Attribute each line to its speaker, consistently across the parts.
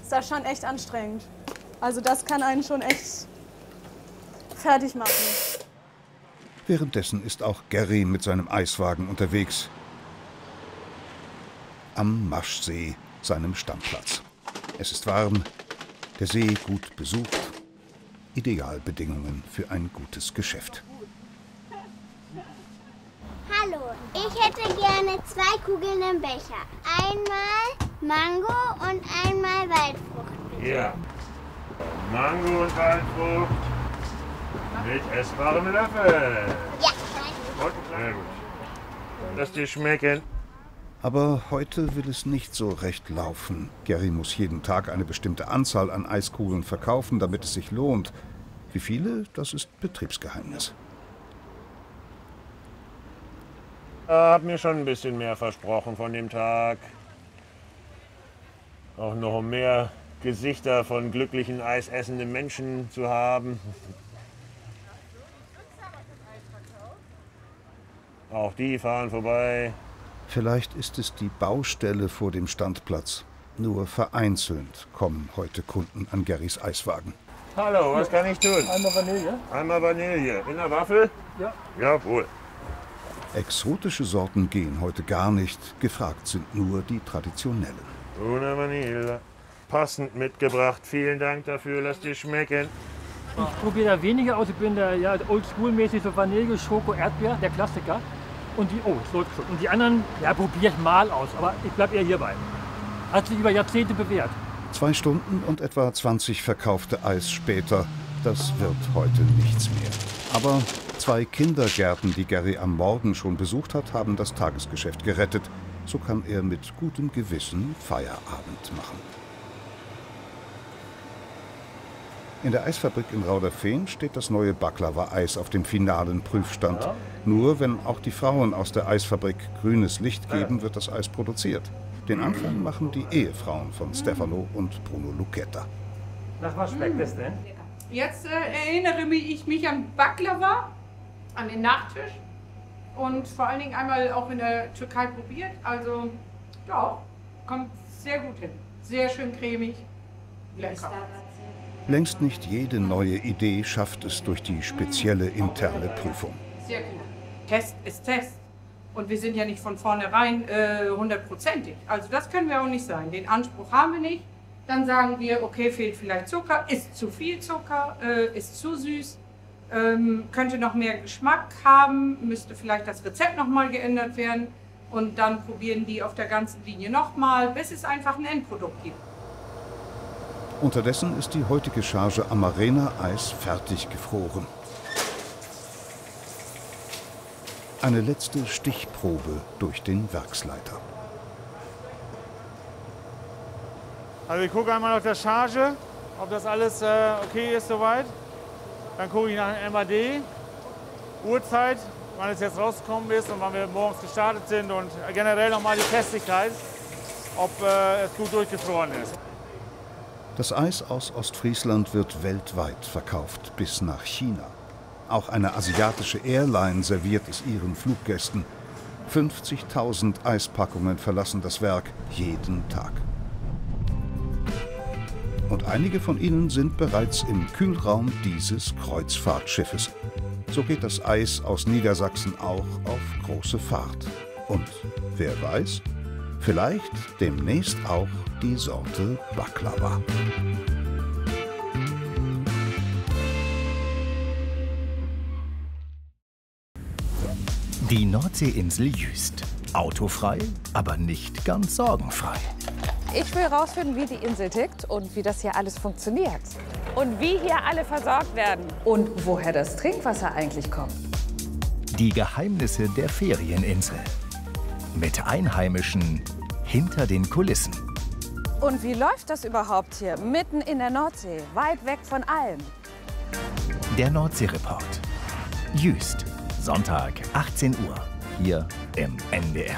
Speaker 1: ist das schon echt anstrengend. Also das kann einen schon echt fertig machen.
Speaker 2: Währenddessen ist auch Gerry mit seinem Eiswagen unterwegs. Am Maschsee, seinem Stammplatz. Es ist warm, der See gut besucht. Idealbedingungen für ein gutes Geschäft.
Speaker 3: Hallo, ich hätte gerne 2 Kugeln im Becher. Einmal Mango und einmal Waldfrucht.
Speaker 4: Ja. Mango und Waldfrucht mit essbarem Löffel.
Speaker 3: Ja.
Speaker 4: Sehr gut. Lass dir schmecken.
Speaker 2: Aber heute will es nicht so recht laufen. Gerry muss jeden Tag eine bestimmte Anzahl an Eiskugeln verkaufen, damit es sich lohnt. Wie viele, das ist Betriebsgeheimnis.
Speaker 4: Ich habe mir schon ein bisschen mehr versprochen von dem Tag. Auch noch mehr Gesichter von glücklichen, eisessenden Menschen zu haben. Auch die fahren vorbei.
Speaker 2: Vielleicht ist es die Baustelle vor dem Standplatz. Nur vereinzelt kommen heute Kunden an Gerrys Eiswagen.
Speaker 4: Hallo, was kann ich tun?
Speaker 5: Einmal Vanille.
Speaker 4: Einmal Vanille. In der Waffel?
Speaker 5: Ja.
Speaker 4: Jawohl.
Speaker 2: Exotische Sorten gehen heute gar nicht. Gefragt sind nur die traditionellen.
Speaker 4: Ohne Vanille. Passend mitgebracht. Vielen Dank dafür. Lass dir schmecken.
Speaker 5: Ich probiere da weniger aus. Ich bin da ja oldschool-mäßig so Vanille, Schoko, Erdbeer, der Klassiker. Und die, es läuft schon. Und die anderen, ja, probiere ich mal aus. Aber ich bleibe eher hierbei. Hat sich über Jahrzehnte bewährt.
Speaker 2: 2 Stunden und etwa 20 verkaufte Eis später. Das wird heute nichts mehr. Aber 2 Kindergärten, die Gerry am Morgen schon besucht hat, haben das Tagesgeschäft gerettet. So kann er mit gutem Gewissen Feierabend machen. In der Eisfabrik in Rauderfehn steht das neue Baklava-Eis auf dem finalen Prüfstand. Ja. Nur wenn auch die Frauen aus der Eisfabrik grünes Licht geben, wird das Eis produziert. Den Anfang machen die Ehefrauen von Stefano und Bruno Lucchetta.
Speaker 5: Nach was schmeckt es denn?
Speaker 6: Jetzt erinnere ich mich an Baklava, an den Nachtisch und vor allen Dingen einmal auch in der Türkei probiert. Also doch, kommt sehr gut hin. Sehr schön cremig, lecker.
Speaker 2: Längst nicht jede neue Idee schafft es durch die spezielle interne Prüfung.
Speaker 6: Sehr gut. Test ist Test. Und wir sind ja nicht von vornherein 100%ig. Also das können wir auch nicht sein. Den Anspruch haben wir nicht. Dann sagen wir, okay, fehlt vielleicht Zucker, ist zu viel Zucker, ist zu süß, könnte noch mehr Geschmack haben, müsste vielleicht das Rezept nochmal geändert werden. Und dann probieren die auf der ganzen Linie nochmal, bis es einfach ein Endprodukt gibt.
Speaker 2: Unterdessen ist die heutige Charge Amarena-Eis fertig gefroren. Eine letzte Stichprobe durch den Werksleiter.
Speaker 7: Also ich gucke einmal auf der Charge, ob das alles okay ist soweit. Dann gucke ich nach dem MAD, Uhrzeit, wann es jetzt rausgekommen ist und wann wir morgens gestartet sind und generell nochmal die Festigkeit, ob es gut durchgefroren ist.
Speaker 2: Das Eis aus Ostfriesland wird weltweit verkauft, bis nach China. Auch eine asiatische Airline serviert es ihren Fluggästen. 50.000 Eispackungen verlassen das Werk jeden Tag. Und einige von ihnen sind bereits im Kühlraum dieses Kreuzfahrtschiffes. So geht das Eis aus Niedersachsen auch auf große Fahrt. Und wer weiß, vielleicht demnächst auch die Sorte Baklava.
Speaker 8: Die Nordseeinsel Jüst. Autofrei, aber nicht ganz sorgenfrei.
Speaker 9: Ich will herausfinden, wie die Insel tickt und wie das hier alles funktioniert. Und wie hier alle versorgt werden. Und woher das Trinkwasser eigentlich kommt.
Speaker 8: Die Geheimnisse der Ferieninsel. Mit Einheimischen hinter den Kulissen.
Speaker 9: Und wie läuft das überhaupt hier, mitten in der Nordsee, weit weg von allem?
Speaker 8: Der Nordsee-Report. Jüst, Sonntag, 18 Uhr, hier im NDR.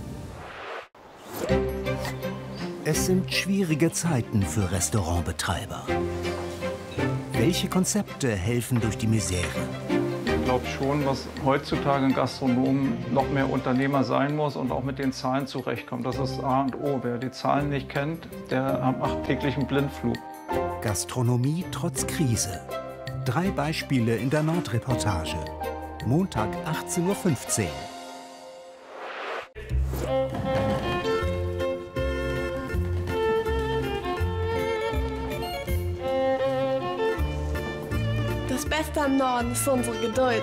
Speaker 10: Es sind schwierige Zeiten für Restaurantbetreiber. Welche Konzepte helfen durch die Misere?
Speaker 11: glaube schon, dass heutzutage ein Gastronom noch mehr Unternehmer sein muss und auch mit den Zahlen zurechtkommt. Das ist A und O. Wer die Zahlen nicht kennt, der macht täglich einen Blindflug.
Speaker 10: Gastronomie trotz Krise. 3 Beispiele in der Nordreportage. Montag 18:15 Uhr.
Speaker 12: Das Beste am Norden ist unsere Geduld.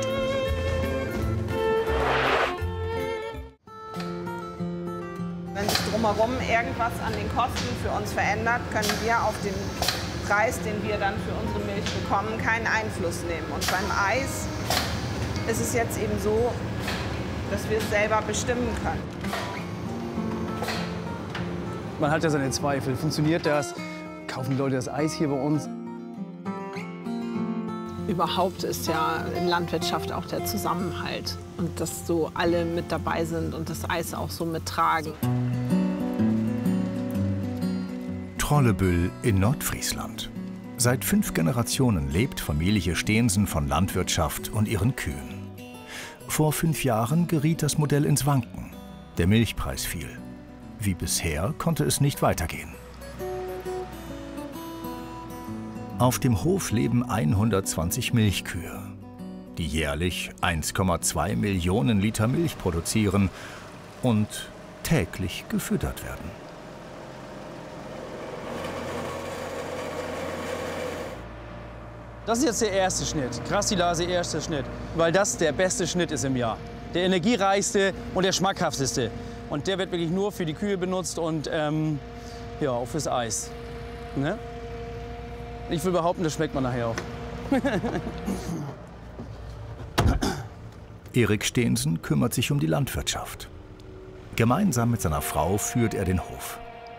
Speaker 13: Wenn sich drumherum irgendwas an den Kosten für uns verändert, können wir auf den Preis, den wir dann für unsere Milch bekommen, keinen Einfluss nehmen. Und beim Eis ist es jetzt eben so, dass wir es selber bestimmen können.
Speaker 14: Man hat ja seine Zweifel. Funktioniert das? Kaufen die Leute das Eis hier bei uns?
Speaker 13: Überhaupt ist ja in Landwirtschaft auch der Zusammenhalt und dass so alle mit dabei sind und das Eis auch so mittragen.
Speaker 8: Trollebüll in Nordfriesland. Seit 5 Generationen lebt Familie Steensen von Landwirtschaft und ihren Kühen. Vor 5 Jahren geriet das Modell ins Wanken. Der Milchpreis fiel. Wie bisher konnte es nicht weitergehen. Auf dem Hof leben 120 Milchkühe, die jährlich 1,2 Millionen Liter Milch produzieren und täglich gefüttert werden.
Speaker 14: Das ist jetzt der erste Schnitt, Grassilage erster Schnitt, weil das der beste Schnitt ist im Jahr. Der energiereichste und der schmackhafteste. Und der wird wirklich nur für die Kühe benutzt und ja, auch fürs Eis. Ne? Ich will behaupten, das schmeckt man nachher auch.
Speaker 8: Erik Steensen kümmert sich um die Landwirtschaft. Gemeinsam mit seiner Frau führt er den Hof.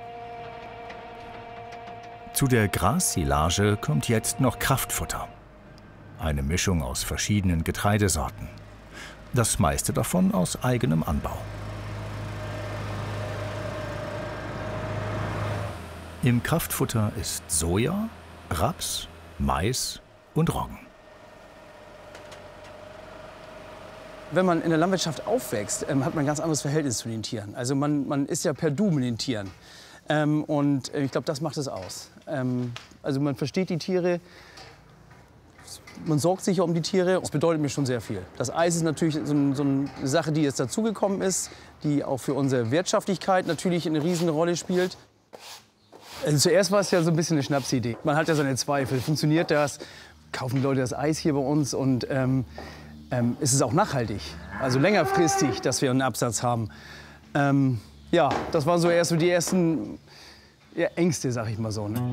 Speaker 8: Zu der Grassilage kommt jetzt noch Kraftfutter. Eine Mischung aus verschiedenen Getreidesorten. Das meiste davon aus eigenem Anbau. Im Kraftfutter ist Soja, Raps, Mais und Roggen.
Speaker 14: Wenn man in der Landwirtschaft aufwächst, hat man ein ganz anderes Verhältnis zu den Tieren. Also man ist ja per Du mit den Tieren. Und ich glaube, das macht es aus. Also man versteht die Tiere, man sorgt sich um die Tiere. Das bedeutet mir schon sehr viel. Das Eis ist natürlich so eine Sache, die jetzt dazugekommen ist, die auch für unsere Wirtschaftlichkeit natürlich eine riesen Rolle spielt. Also zuerst war es ja so ein bisschen eine Schnapsidee. Man hat ja seine Zweifel. Funktioniert das? Kaufen die Leute das Eis hier bei uns? Und ist es auch nachhaltig? Also längerfristig, dass wir einen Absatz haben. Ja, das waren so erst so die ersten Ängste, sag ich mal so. Ne?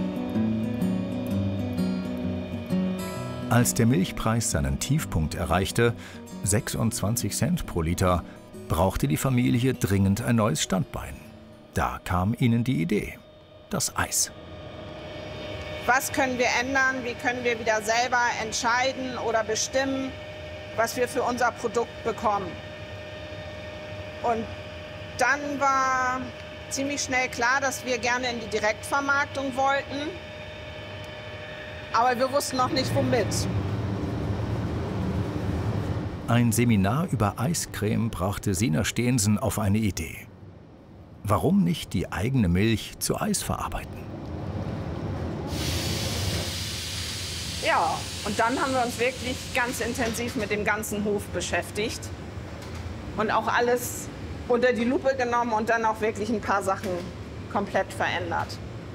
Speaker 8: Als der Milchpreis seinen Tiefpunkt erreichte, 26 Cent pro Liter, brauchte die Familie dringend ein neues Standbein. Da kam ihnen die Idee. Das Eis.
Speaker 13: Was können wir ändern? Wie können wir wieder selber entscheiden oder bestimmen, was wir für unser Produkt bekommen? Und dann war ziemlich schnell klar, dass wir gerne in die Direktvermarktung wollten. Aber wir wussten noch nicht, womit.
Speaker 8: Ein Seminar über Eiscreme brachte Sina Steensen auf eine Idee. Warum nicht die eigene Milch zu Eis verarbeiten?
Speaker 13: Ja, und dann haben wir uns wirklich ganz intensiv mit dem ganzen Hof beschäftigt und auch alles unter die Lupe genommen und dann auch wirklich ein paar Sachen komplett verändert.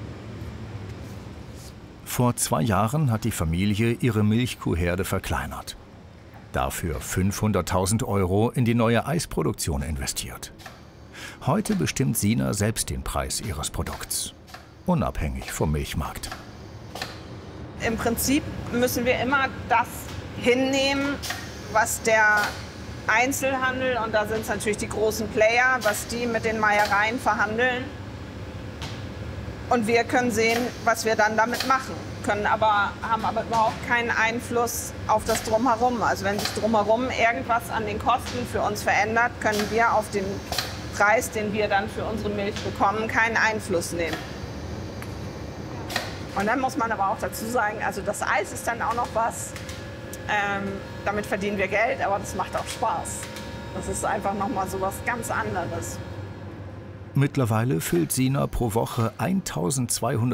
Speaker 8: Vor 2 Jahren hat die Familie ihre Milchkuhherde verkleinert. Dafür 500.000 € in die neue Eisproduktion investiert. Heute bestimmt Sina selbst den Preis ihres Produkts, unabhängig vom Milchmarkt.
Speaker 13: Im Prinzip müssen wir immer das hinnehmen, was der Einzelhandel, und da sind es natürlich die großen Player, was die mit den Meiereien verhandeln. Und wir können sehen, was wir dann damit machen, haben aber überhaupt keinen Einfluss auf das Drumherum. Also wenn sich drumherum irgendwas an den Kosten für uns verändert, können wir auf den Preis, den wir dann für unsere Milch bekommen, keinen Einfluss nehmen. Und dann muss man aber auch dazu sagen, also das Eis ist dann auch noch was, Damit verdienen wir Geld, aber das macht auch Spaß. Das ist einfach nochmal so was ganz anderes.
Speaker 8: Mittlerweile füllt Sina pro Woche 1200